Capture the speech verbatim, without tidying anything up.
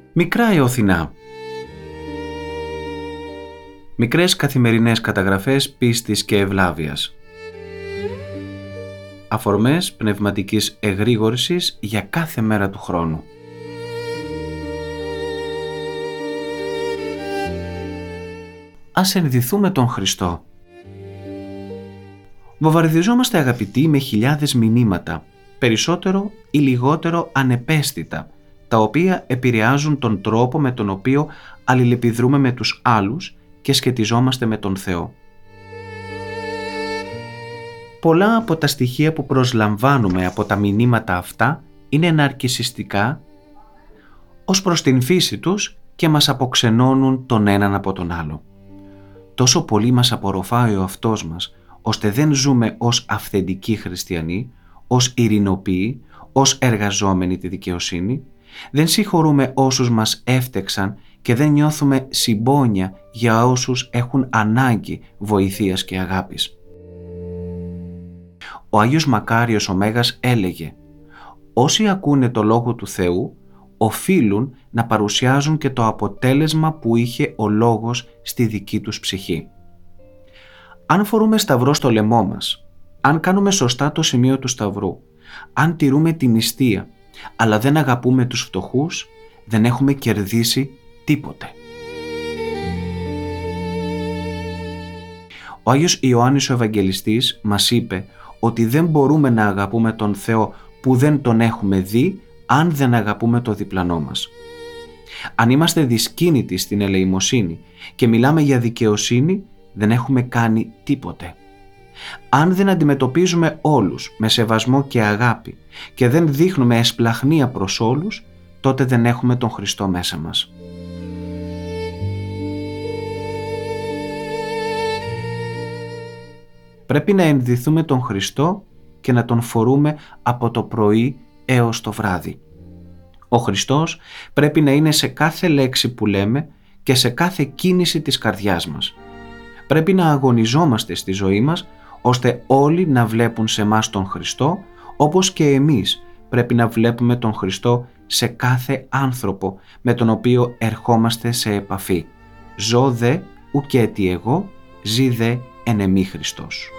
Μικρά Εωθινά. Μικρές καθημερινές καταγραφές πίστης και ευλάβειας. Αφορμές πνευματικής εγρήγορσης για κάθε μέρα του χρόνου. Ας ενδυθούμε τον Χριστό. Βομβαρδιζόμαστε, αγαπητοί, με χιλιάδες μηνύματα, περισσότερο ή λιγότερο ανεπαίσθητα, τα οποία επηρεάζουν τον τρόπο με τον οποίο αλληλεπιδρούμε με τους άλλους και σχετιζόμαστε με τον Θεό. Πολλά από τα στοιχεία που προσλαμβάνουμε από τα μηνύματα αυτά είναι ναρκισσιστικά ως προς την φύση τους και μας αποξενώνουν τον έναν από τον άλλο. Τόσο πολύ μας απορροφάει ο αυτός μας, ώστε δεν ζούμε ως αυθεντικοί χριστιανοί, ως ειρηνοποιοί, ως εργαζόμενοι τη δικαιοσύνη, δεν συγχωρούμε όσους μας έφτεξαν και δεν νιώθουμε συμπόνια για όσους έχουν ανάγκη βοηθείας και αγάπης. Ο Άγιος Μακάριος ο Μέγας έλεγε: «Όσοι ακούνε το Λόγο του Θεού, οφείλουν να παρουσιάζουν και το αποτέλεσμα που είχε ο Λόγος στη δική τους ψυχή». Αν φορούμε σταυρό στο λαιμό μας, αν κάνουμε σωστά το σημείο του σταυρού, αν τηρούμε την νηστεία, αλλά δεν αγαπούμε τους φτωχούς, δεν έχουμε κερδίσει τίποτε. Ο Άγιος Ιωάννης ο Ευαγγελιστής μας είπε ότι δεν μπορούμε να αγαπούμε τον Θεό που δεν τον έχουμε δει, αν δεν αγαπούμε το διπλανό μας. Αν είμαστε δυσκίνητοι στην ελεημοσύνη και μιλάμε για δικαιοσύνη, δεν έχουμε κάνει τίποτε. Αν δεν αντιμετωπίζουμε όλους με σεβασμό και αγάπη και δεν δείχνουμε εσπλαχνία προς όλους, τότε δεν έχουμε τον Χριστό μέσα μας. Πρέπει να ενδυθούμε τον Χριστό και να τον φορούμε από το πρωί έως το βράδυ. Ο Χριστός πρέπει να είναι σε κάθε λέξη που λέμε και σε κάθε κίνηση της καρδιάς μας. Πρέπει να αγωνιζόμαστε στη ζωή μας, ώστε όλοι να βλέπουν σε μας τον Χριστό, όπως και εμείς πρέπει να βλέπουμε τον Χριστό σε κάθε άνθρωπο με τον οποίο ερχόμαστε σε επαφή. Ζω δε ουκέτι εγώ, ζει δε εν εμεί Χριστός.